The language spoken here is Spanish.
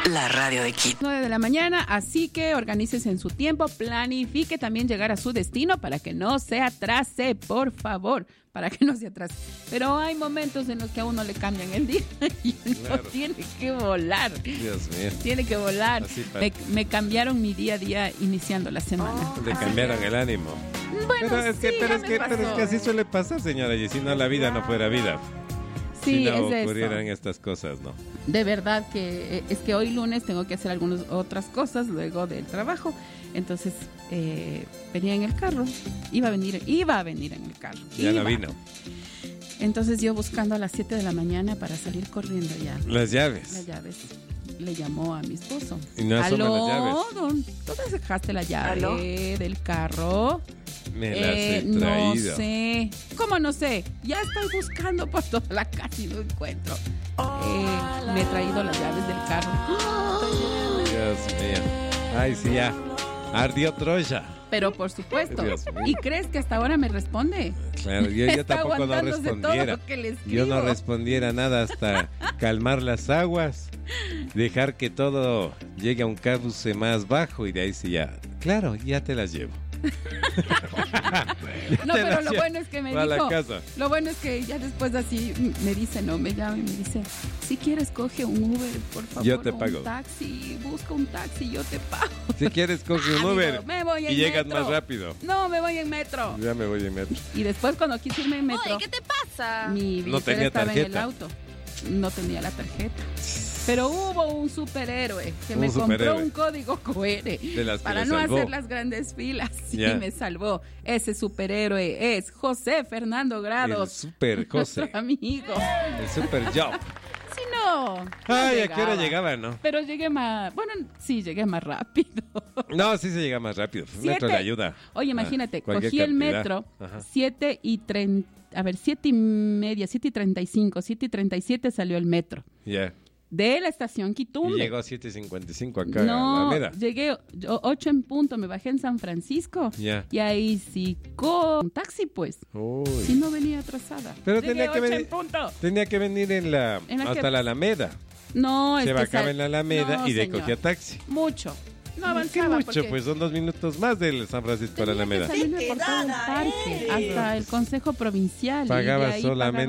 La radio de Quito. 9 de la mañana, así que organícese en su tiempo, planifique también llegar a su destino para que no se atrase, por favor, para que no se atrase. Pero hay momentos en los que a uno le cambian el día y uno tiene que volar. Dios mío. Tiene que volar. Me cambiaron mi día a día iniciando la semana. Le cambiaron el ánimo. Bueno, pero es que así suele pasar, señora, y si no la vida no fuera vida. Sí, si no es ocurrieran eso. estas cosas, ¿no? De verdad que es que hoy lunes tengo que hacer algunas otras cosas luego del trabajo. Entonces venía en el carro, iba a venir en el carro. Ya no vino. Entonces yo buscando a las 7 de la mañana para salir corriendo ya. Las llaves. Las llaves. Le llamó a mi esposo. Y no asoma las llaves. ¿Dónde dejaste la llave ¿Aló? del carro? Me las he No traído. sé. ¿Cómo no sé? Ya estoy buscando por toda la casa y no encuentro. Me he traído las llaves del carro. Dios mío. Ay, sí, ya. Ardió Troya. Pero por supuesto. Dios mío. ¿Y crees que hasta ahora me responde? Claro, yo Está tampoco no aguantándose todo respondiera. lo que le Yo no escribo. respondiera nada hasta calmar las aguas, dejar que todo llegue a un cauce más bajo y de ahí sí ya. Claro, ya te las llevo. No, pero lo bueno es que me Va a la dijo. casa. Lo bueno es que ya después así me dice, no, me llama y me dice, si quieres coge un Uber, por favor. Yo te o pago. Un taxi, busca un taxi, yo te pago. Si quieres, coge un Uber Me voy en y llegas metro. más rápido. No, me voy en metro. Ya me voy en metro. Y después cuando quise irme en metro, Oye, ¿qué te pasa? mi No billetera tenía estaba en el tarjeta. auto. No tenía la tarjeta. Pero hubo un superhéroe que me compró superhéroe. un código QR De las que para le no salvó. hacer las grandes filas. Y Ya. me salvó. Ese superhéroe es José Fernando El Grados. super José. Nuestro amigo. El super job. Sí, no. Ay, ¿a qué hora llegaba, no? Pero llegué más. Bueno, sí, llegué más rápido. No, sí se llega más rápido. El metro le ayuda. Oye, imagínate, cualquier cogí el cantidad. metro Ajá. 7:30. A ver, 7:30, 7:35, 7:37 salió el metro. Ya. De la estación Y Quitumbe. llegó a 7:55 acá a No, Alameda. llegué 8 en punto, me bajé en San Francisco. Ya. Y ahí sí, con un taxi, pues. Uy. Si no venía atrasada. Pero Llegué tenía que 8 venir- en punto. Tenía que venir ¿En la hasta qué? la Alameda. No, es Se que bajaba en la Alameda no, y de señor. cogía taxi. Mucho. No ¿Qué avanzaba mucho? porque Pues son 2 minutos más del San Francisco a la tenía que Alameda. salirme por todo el parque hasta el Consejo Provincial. y de Pagaba ahí solamente